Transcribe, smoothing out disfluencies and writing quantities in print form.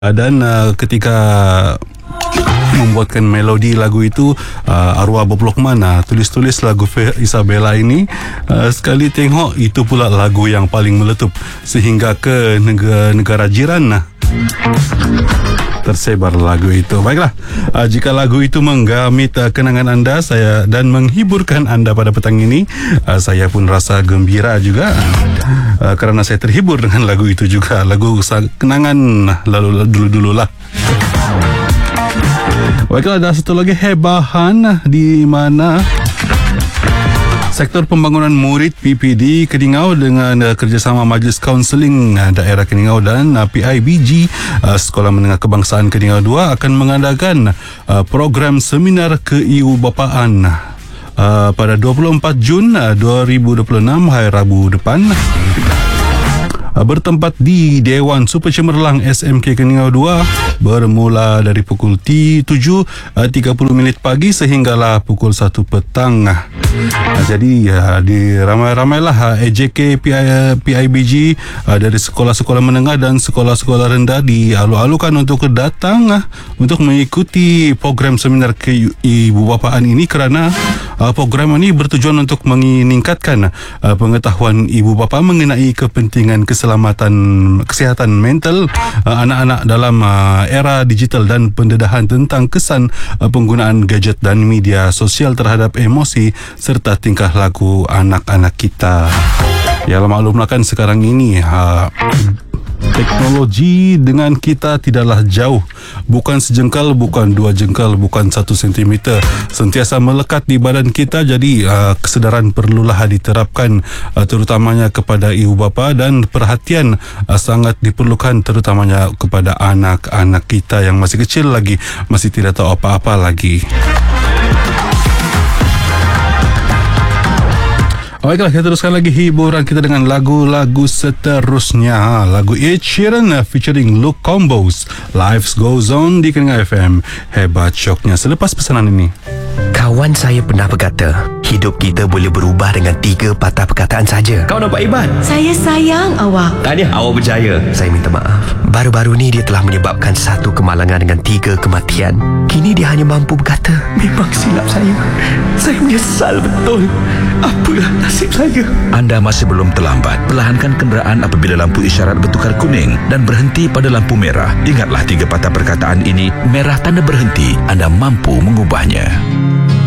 Dan ketika membuatkan melodi lagu itu, arwah Bob Lokman tulis lagu Isabella ini, sekali tengok itu pula lagu yang paling meletup sehingga ke negara jiran tersebar lagu itu. Baiklah, jika lagu itu menggamit kenangan anda saya dan menghiburkan anda pada petang ini, saya pun rasa gembira juga kerana saya terhibur dengan lagu itu juga. Lagu kenangan lalu dulu-dulu lah. Baiklah, ada satu lagi hebahan di mana Sektor Pembangunan Murid PPD Keningau dengan kerjasama Majlis Kaunseling Daerah Keningau dan PIBG Sekolah Menengah Kebangsaan Keningau 2 akan mengadakan program seminar keibu-bapaan pada 24 Jun 2026 hari Rabu depan, bertempat di Dewan Super Cemerlang SMK Keningau 2 bermula dari pukul 7.30 pagi sehinggalah pukul 1 petang. Jadi ramai-ramailah AJK PIBG dari sekolah-sekolah menengah dan sekolah-sekolah rendah dialu-alukan untuk datang untuk mengikuti program seminar keibu-bapaan ini kerana program ini bertujuan untuk meningkatkan pengetahuan ibu bapa mengenai kepentingan kesihatan mental anak-anak dalam era digital dan pendedahan tentang kesan penggunaan gadget dan media sosial terhadap emosi serta tingkah laku anak-anak kita. Ya, maklumlah kan sekarang ini teknologi dengan kita tidaklah jauh. Bukan sejengkal, bukan 2 jengkal, bukan 1 sentimeter. Sentiasa melekat di badan kita. Jadi kesedaran perlulah diterapkan terutamanya kepada ibu bapa, dan perhatian sangat diperlukan terutamanya kepada anak-anak kita yang masih kecil lagi, masih tidak tahu apa-apa lagi. Baiklah, kita teruskan lagi hiburan kita dengan lagu-lagu seterusnya. Lagu Ed Sheeran featuring Luke Combs, Life Goes On di Keningau FM. Hebat syoknya selepas pesanan ini. Kawan saya pernah berkata, hidup kita boleh berubah dengan 3 patah perkataan saja. Kau nampak hebat? Saya sayang awak. Tahniah, awak berjaya. Saya minta maaf. Baru-baru ni dia telah menyebabkan 1 kemalangan dengan 3 kematian. Kini dia hanya mampu berkata, memang silap saya. Saya menyesal betul. Apalah nasib saya. Anda masih belum terlambat. Perlahankan kenderaan apabila lampu isyarat bertukar kuning dan berhenti pada lampu merah. Ingatlah 3 patah perkataan ini. Merah tanda berhenti. Anda mampu mengubahnya.